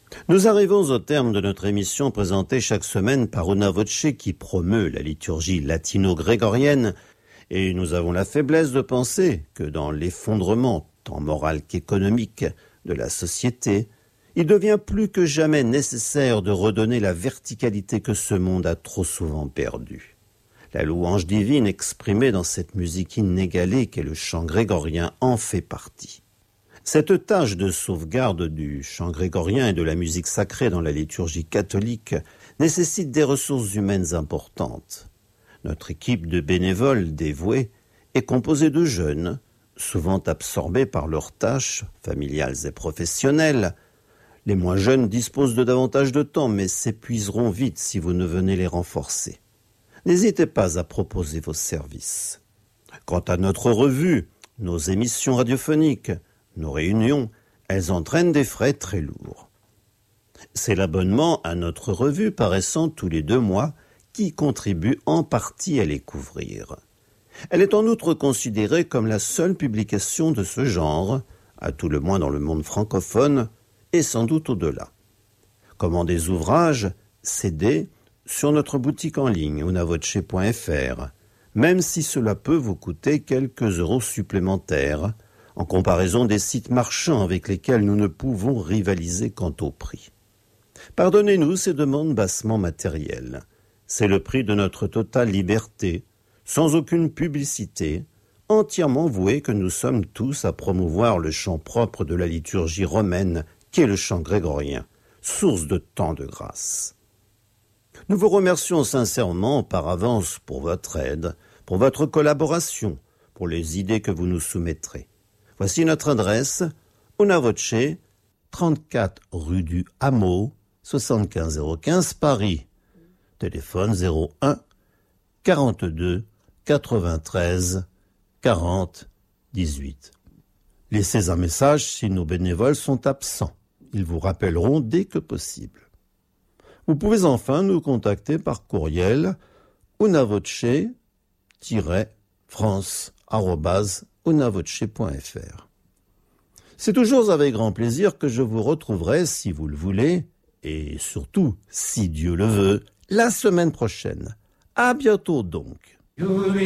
Nous arrivons au terme de notre émission présentée chaque semaine par Una Voce qui promeut la liturgie latino-grégorienne et nous avons la faiblesse de penser que dans l'effondrement tant moral qu'économique de la société, il devient plus que jamais nécessaire de redonner la verticalité que ce monde a trop souvent perdue. La louange divine exprimée dans cette musique inégalée qu'est le chant grégorien en fait partie. Cette tâche de sauvegarde du chant grégorien et de la musique sacrée dans la liturgie catholique nécessite des ressources humaines importantes. Notre équipe de bénévoles dévoués est composée de jeunes, souvent absorbés par leurs tâches familiales et professionnelles. Les moins jeunes disposent de davantage de temps, mais s'épuiseront vite si vous ne venez les renforcer. N'hésitez pas à proposer vos services. Quant à notre revue, nos émissions radiophoniques, nos réunions, elles entraînent des frais très lourds. C'est l'abonnement à notre revue paraissant tous les 2 mois qui contribue en partie à les couvrir. Elle est en outre considérée comme la seule publication de ce genre, à tout le moins dans le monde francophone, et sans doute au-delà. Commandez des ouvrages, CD, sur notre boutique en ligne, unavoce.fr, même si cela peut vous coûter quelques euros supplémentaires, en comparaison des sites marchands avec lesquels nous ne pouvons rivaliser quant au prix. Pardonnez-nous ces demandes bassement matérielles. C'est le prix de notre totale liberté, sans aucune publicité, entièrement vouée que nous sommes tous à promouvoir le chant propre de la liturgie romaine, qu'est le chant grégorien, source de tant de grâce. Nous vous remercions sincèrement par avance pour votre aide, pour votre collaboration, pour les idées que vous nous soumettrez. Voici notre adresse, Una Voce, 34 rue du Hameau, 75 015 Paris. Téléphone 01 42 93 40 18. Laissez un message si nos bénévoles sont absents. Ils vous rappelleront dès que possible. Vous pouvez enfin nous contacter par courriel unavoce-france@unavoce.fr. C'est toujours avec grand plaisir que je vous retrouverai, si vous le voulez, et surtout, si Dieu le veut, la semaine prochaine. À bientôt donc.